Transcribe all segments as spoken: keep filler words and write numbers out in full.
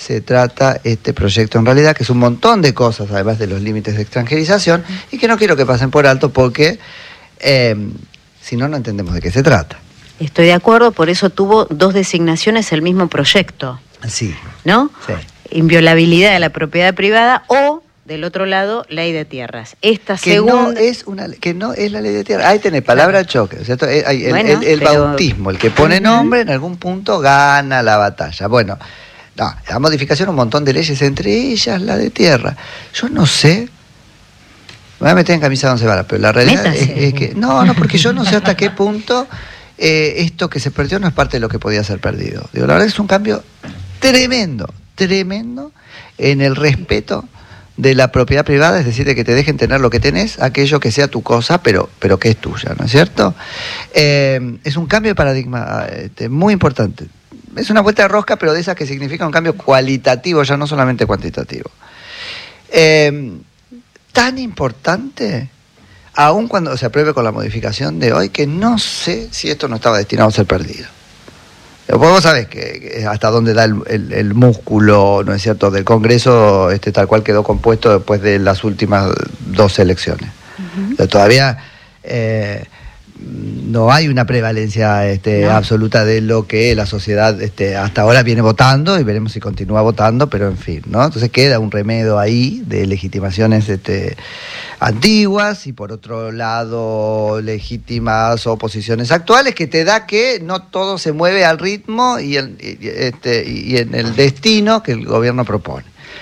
se trata este proyecto en realidad, que es un montón de cosas, además de los límites de extranjerización, y que no quiero que pasen por alto porque eh, si no, no entendemos de qué se trata. Estoy de acuerdo, por eso tuvo dos designaciones el mismo proyecto. Sí. ¿No? Sí. Inviolabilidad de la propiedad privada o, del otro lado, ley de tierras. Esta que segunda... No es una, que no es la ley de tierras. Ahí tenés palabra claro. choque. ¿Cierto? El, el, bueno, el, el pero... bautismo, el que pone nombre, en algún punto gana la batalla. Bueno, no, la modificación un montón de leyes, entre ellas la de tierra. Yo no sé... Me voy a meter en camisa de once varas, pero la realidad es, es que... No, no, porque yo no sé hasta qué punto... Eh, esto que se perdió no es parte de lo que podía ser perdido. Digo, la verdad es un cambio tremendo, tremendo en el respeto de la propiedad privada, es decir, de que te dejen tener lo que tenés, aquello que sea tu cosa, pero, pero que es tuya, ¿no es cierto? Eh, es un cambio de paradigma este, muy importante. Es una vuelta de rosca, pero de esas que significa un cambio cualitativo, ya no solamente cuantitativo. Eh, tan importante... aun cuando se apruebe con la modificación de hoy, que no sé si esto no estaba destinado a ser perdido. Vos sabés que, que hasta dónde da el, el, el músculo, ¿no es cierto?, del Congreso, este, tal cual quedó compuesto después de las últimas dos elecciones. Uh-huh. Pero todavía eh, no hay una prevalencia este, no. absoluta de lo que la sociedad este, hasta ahora viene votando, y veremos si continúa votando, pero en fin, ¿no? Entonces queda un remedio ahí de legitimaciones este, antiguas y por otro lado legítimas oposiciones actuales, que te da que no todo se mueve al ritmo y, el, y, este, y en el destino que el gobierno propone.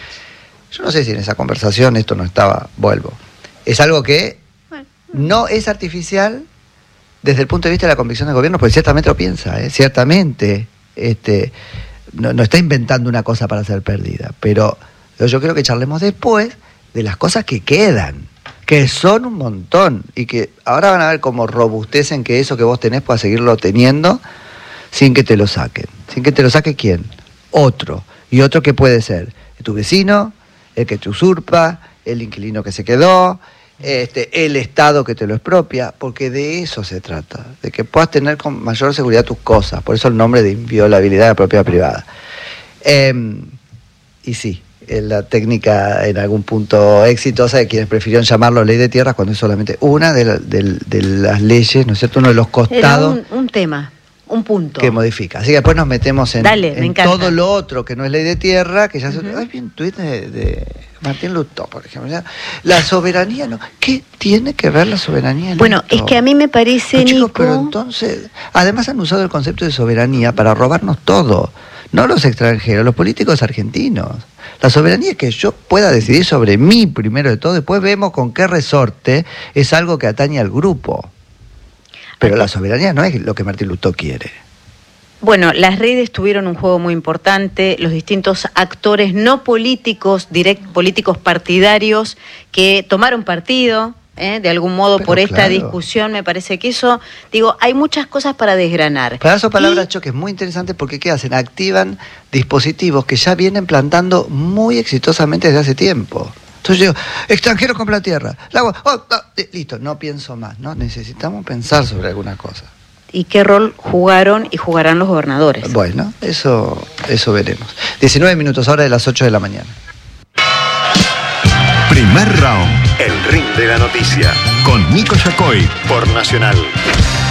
Yo no sé si en esa conversación esto no estaba, vuelvo, es algo que no es artificial desde el punto de vista de la convicción del gobierno, porque ciertamente lo piensa, ¿eh? ciertamente este, no, no está inventando una cosa para ser perdida, pero yo creo que charlemos después de las cosas que quedan, que son un montón, y que ahora van a ver cómo robustecen que eso que vos tenés pueda seguirlo teniendo sin que te lo saquen. ¿Sin que te lo saque quién? Otro. Y otro que puede ser tu vecino, el que te usurpa, el inquilino que se quedó, este, el Estado que te lo expropia, porque de eso se trata, de que puedas tener con mayor seguridad tus cosas. Por eso el nombre de inviolabilidad de la propiedad privada. Eh, y sí, la técnica en algún punto exitosa de quienes prefirieron llamarlo ley de tierras cuando es solamente una de, la, de, de las leyes, ¿no es cierto?, uno de los costados. Era un, un tema, un punto. Que modifica. Así que después nos metemos en, Dale, en todo lo otro que no es ley de tierra, que ya uh-huh. se... Hay bien tuit de, de Martín Lutó, por ejemplo. Ya, la soberanía, ¿no? ¿Qué tiene que ver la soberanía en Bueno, esto? es que a mí me parece, pero, chicos, Nico... pero entonces, además han usado el concepto de soberanía para robarnos todo. No los extranjeros, los políticos argentinos. La soberanía es que yo pueda decidir sobre mí primero de todo, después vemos con qué resorte es algo que atañe al grupo. Pero la soberanía no es lo que Martín Lutó quiere. Bueno, las redes tuvieron un juego muy importante, los distintos actores no políticos, direct, políticos partidarios que tomaron partido, ¿eh? de algún modo Pero por esta claro. discusión, me parece que eso, digo, hay muchas cosas para desgranar. Para eso palabra y... choque es muy interesante porque ¿qué hacen? Activan dispositivos que ya vienen plantando muy exitosamente desde hace tiempo. Entonces yo digo, extranjeros compran tierra, la hago, oh, oh, listo, no pienso más, ¿no? Necesitamos pensar sobre alguna cosa. ¿Y qué rol jugaron y jugarán los gobernadores? Bueno, eso, eso veremos. diecinueve minutos, ahora de las ocho de la mañana. Primer round. El ring de la noticia. Con Nico Yacoy por Nacional.